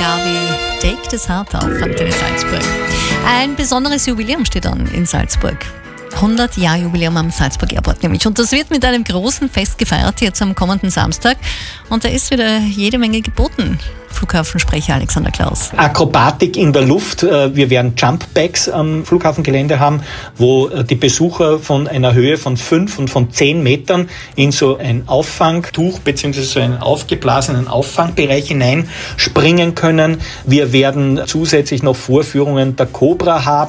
Gavi, Take das Hart auf, Antenne Salzburg. Ein besonderes Jubiläum steht an in Salzburg. 100-Jahr-Jubiläum am Salzburg Airport nämlich. Und das wird mit einem großen Fest gefeiert, jetzt am kommenden Samstag. Und da ist wieder jede Menge geboten. Flughafensprecher Alexander Klaus. Akrobatik in der Luft. Wir werden Jumpbacks am Flughafengelände haben, wo die Besucher von einer Höhe von 5 und von 10 Metern in so ein Auffangtuch bzw. so einen aufgeblasenen Auffangbereich hineinspringen können. Wir werden zusätzlich noch Vorführungen der Cobra haben.